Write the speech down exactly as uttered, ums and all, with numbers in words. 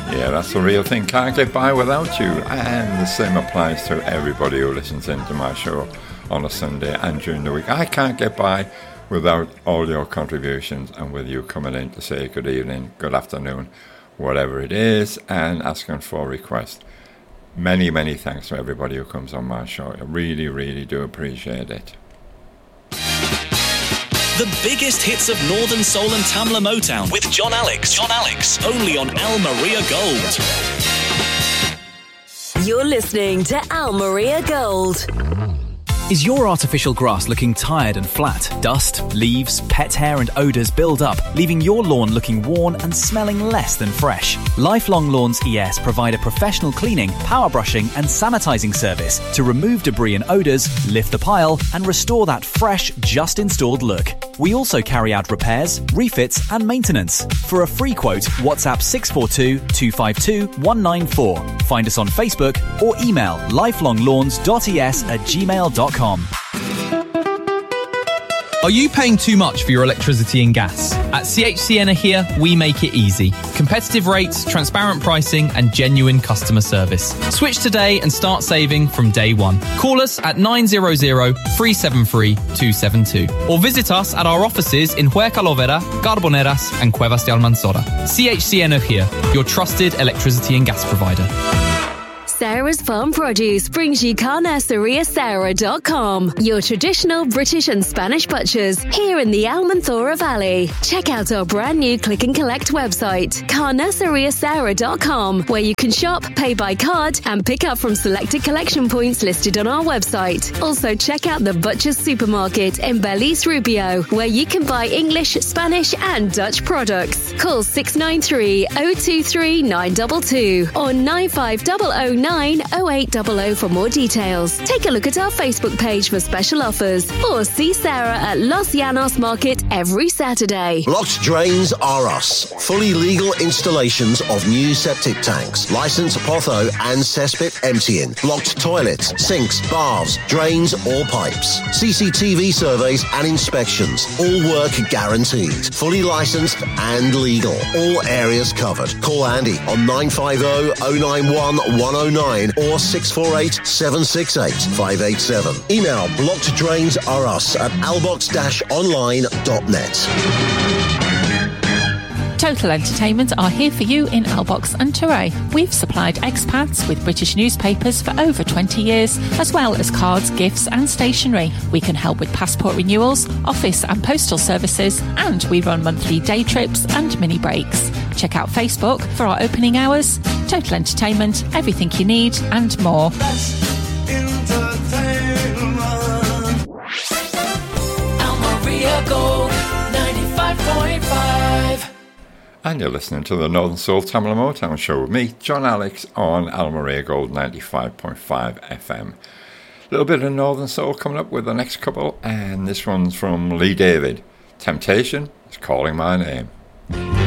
Yeah, that's the real thing. Can't get by without you. And the same applies to everybody who listens into my show on a Sunday and during the week. I can't get by without all your contributions and with you coming in to say good evening, good afternoon, whatever it is, and asking for requests. Many, many thanks to everybody who comes on my show. I really, really do appreciate it. The biggest hits of Northern Soul and Tamla Motown with John Alex. John Alex, only on Al Maria Gold. You're listening to Al Maria Gold. Is your artificial grass looking tired and flat? Dust, leaves, pet hair and odours build up, leaving your lawn looking worn and smelling less than fresh. Lifelong Lawns E S provide a professional cleaning, power brushing and sanitising service to remove debris and odours, lift the pile and restore that fresh, just installed look. We also carry out repairs, refits and maintenance. For a free quote, WhatsApp six four two, two five two, one nine four. Find us on Facebook or email lifelonglawns dot e s at gmail dot com. Are you paying too much for your electricity and gas? At C H C Energia, we make it easy. Competitive rates, transparent pricing, and genuine customer service. Switch today and start saving from day one. Call us at nine hundred, three seven three, two seven two or visit us at our offices in Huercalovera, Carboneras, and Cuevas de Almanzora. C H C Energia, your trusted electricity and gas provider. Sarah's Farm Produce brings you carniceria sarah dot com, your traditional British and Spanish butchers here in the Almanzora Valley. Check out our brand new click and collect website, carniceria sarah dot com, where you can shop, pay by card and pick up from selected collection points listed on our website. Also check out the Butcher's Supermarket in Belize Rubio, where you can buy English, Spanish and Dutch products. Call six nine three, zero two three, nine two two or nine five zero zero nine oh eight hundred for more details. Take a look at our Facebook page for special offers or see Sarah at Los Llanos Market every Saturday. Locked Drains R Us. Fully legal installations of new septic tanks, licensed potho and cesspit emptying, locked toilets, sinks, baths, drains or pipes. C C T V surveys and inspections. All work guaranteed. Fully licensed and legal. All areas covered. Call Andy on nine five zero, zero nine one, one zero nine or six four eight, seven six eight, five eight seven. Email blockeddrainsrus at albox dash online dot net. Total Entertainment are here for you in Albox and Torray. We've supplied expats with British newspapers for over twenty years, as well as cards, gifts and stationery. We can help with passport renewals, office and postal services, and we run monthly day trips and mini breaks. Check out Facebook for our opening hours. Total Entertainment, everything you need and more. Almaria Gold, ninety-five point five. And you're listening to the Northern Soul Tamla Motown Show with me, John Alex, on Al Maria Gold ninety-five point five F M. A little bit of Northern Soul coming up with the next couple, and this one's from Lee David. Temptation is Calling My Name.